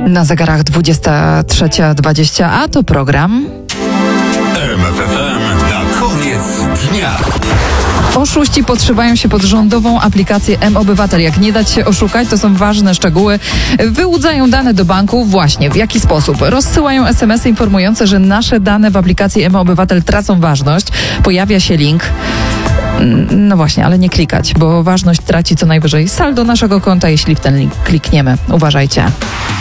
Na zegarach 23:20, a to program RMFFM na koniec dnia. Oszuści podszywają się pod rządową aplikację mObywatel. Jak nie dać się oszukać, to są ważne szczegóły. Wyłudzają dane do banku. Właśnie, w jaki sposób? Rozsyłają SMS-y informujące, że nasze dane w aplikacji mObywatel tracą ważność. Pojawia się link. No właśnie, ale nie klikać, bo ważność traci co najwyżej saldo naszego konta, jeśli w ten link klikniemy. Uważajcie.